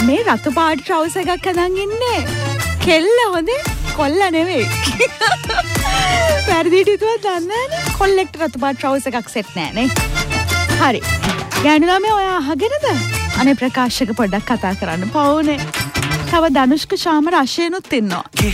මේ රතු පාට ට්‍රවුස් එකක් අදන් ඉන්නේ. කෙල්ල හොඳේ කොල්ල නෙවෙයි. වැරදිට හිතුවත් දන්නේ නැහැ. කොල්ලෙක්ට රතු පාට ට්‍රවුස් එකක් සෙට් නැහැ නේ. හරි. ගෑනු ළමයා ඔයා අහගෙනද? අනේ ප්‍රකාශක පොඩ්ඩක් කතා කරන්න පවුනේ. තව ධනුෂ්ක ශාමර අශේනුත් ඉන්නවා.